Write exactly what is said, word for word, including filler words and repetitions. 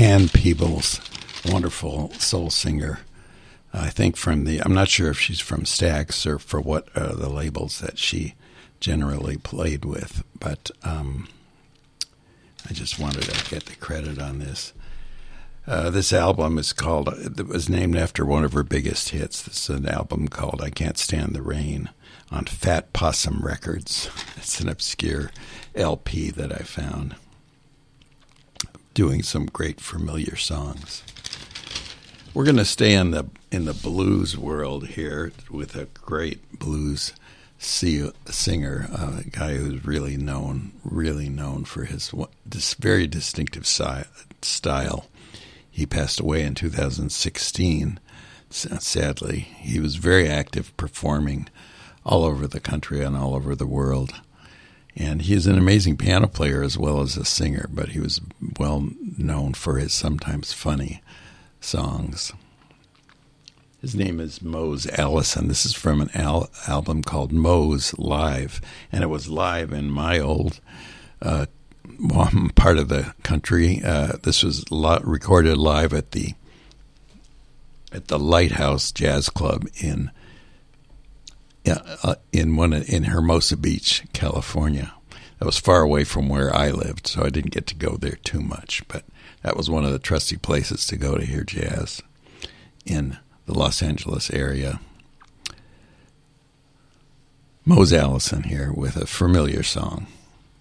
Ann Peebles, wonderful soul singer. I think from the, I'm not sure if she's from Stax or for what uh, the labels that she generally played with, but um, I just wanted to get the credit on this. Uh, this album is called, it was named after one of her biggest hits. This is an album called I Can't Stand the Rain on Fat Possum Records. It's an obscure L P that I found, doing some great familiar songs. We're going to stay in the in the blues world here with a great blues see, singer, uh, a guy who's really known, really known for his this very distinctive si- style. He passed away in two thousand sixteen, sadly. He was very active performing all over the country and all over the world. And he is an amazing piano player as well as a singer, but he was well known for his sometimes funny songs. His name is Mose Allison. This is from an al- album called Mose Live, and it was live in my old uh, part of the country. Uh, this was lo- recorded live at the at the Lighthouse Jazz Club in uh, in one in Hermosa Beach, California. That was far away from where I lived, so I didn't get to go there too much. But that was one of the trusty places to go to hear jazz in the Los Angeles area. Mose Allison here with a familiar song.